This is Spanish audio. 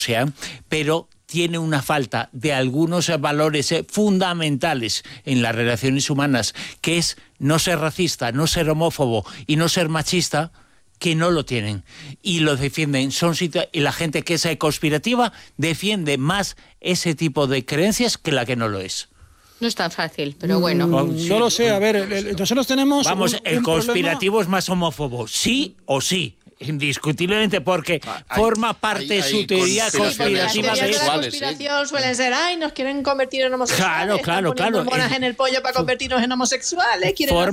sean, pero tiene una falta de algunos valores fundamentales en las relaciones humanas, que es no ser racista, no ser homófobo y no ser machista, que no lo tienen y lo defienden. Y la gente que es conspirativa defiende más ese tipo de creencias que la que no lo es. No es tan fácil, pero bueno. No lo sé, a ver, nosotros tenemos... el conspirativo problema. Es más homófobo, sí o sí. Indiscutiblemente, porque forma parte de su teoría conspirativa. Las teorías de la conspiración suelen ser, nos quieren convertir en homosexuales. Claro. Están poniendo hormonas en el pollo para convertirnos en homosexuales.